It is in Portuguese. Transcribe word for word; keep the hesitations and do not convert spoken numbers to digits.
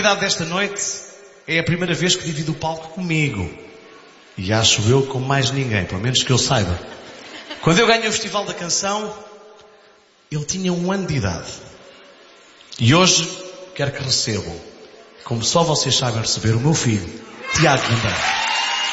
convidado desta noite é a primeira vez que divide o palco comigo. E acho eu com mais ninguém, pelo menos que eu saiba. Quando eu ganhei o Festival da Canção, ele tinha um ano de idade. E hoje quero que recebam, como só vocês sabem receber, o meu filho, Tiago Gambeiro.